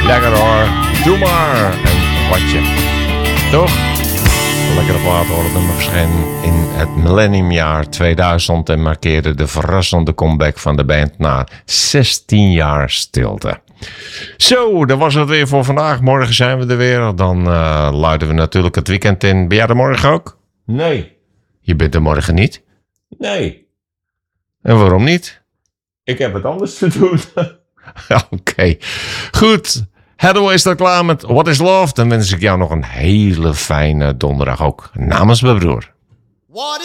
Lekker hoor. Doe maar. En watje. Toch? Lekkere plaat hoor. Het nummer verscheen in het millenniumjaar 2000 en markeerde de verrassende comeback van de band na 16 jaar stilte. Zo, dat was het weer voor vandaag. Morgen zijn we er weer. Dan luiden we natuurlijk het weekend in. Ben jij er morgen ook? Nee. Je bent er morgen niet? Nee. En waarom niet? Ik heb het anders te doen. Oké. Goed. Hathaway staat klaar met What is Love. Dan wens ik jou nog een hele fijne donderdag ook. Namens mijn broer. What